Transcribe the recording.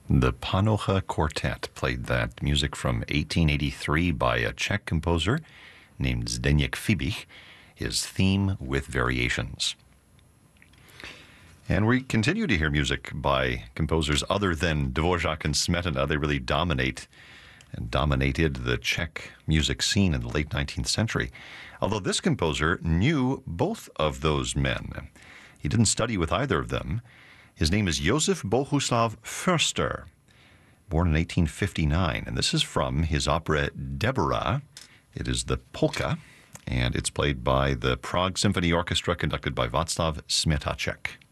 The Panocha Quartet played that music from 1883 by a Czech composer named Zdeněk Fibich, his theme with variations. And we continue to hear music by composers other than Dvorak and Smetana. They really dominated the Czech music scene in the late 19th century. Although this composer knew both of those men. He didn't study with either of them. His name is Josef Bohuslav Förster, born in 1859. And this is from his opera Deborah. It is the polka, and it's played by the Prague Symphony Orchestra, conducted by Václav Smetacek.